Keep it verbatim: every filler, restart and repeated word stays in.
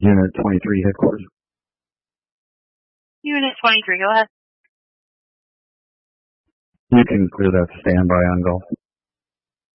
Unit twenty-three headquarters. Unit twenty-three, go ahead. You can clear that standby on Gulf.